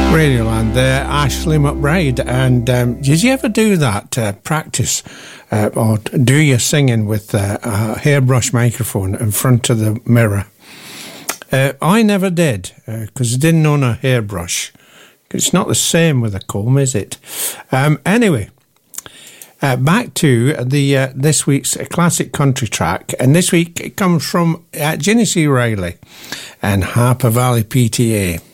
Radioland there, Ashley McBride. And did you ever do that, practice or do your singing with a hairbrush microphone in front of the mirror? I never did, because I didn't own a hairbrush. It's not the same with a comb, is it? Anyway, back to the this week's classic country track. And this week it comes from Ginny C. Riley and Harper Valley PTA.